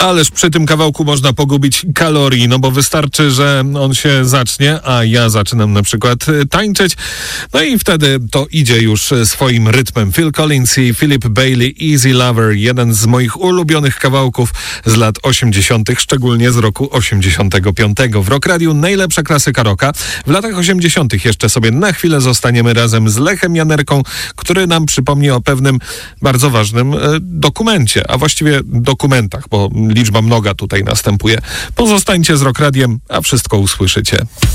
Ależ przy tym kawałku można pogubić kalorii, no bo wystarczy, że on się zacznie, a ja zaczynam na przykład tańczyć, no i wtedy to idzie już swoim rytmem. Phil Collins i Philip Bailey, Easy Lover, jeden z moich ulubionych kawałków z lat 80., szczególnie z roku 85. W Rock Radiu najlepsza klasyka rocka. W latach 80. jeszcze sobie na chwilę zostaniemy razem z Lechem Janerką, który nam przypomni o pewnym bardzo ważnym dokumencie, a właściwie dokumentach, bo liczba mnoga tutaj następuje. Pozostańcie z Rock Radiem, a wszystko usłyszycie.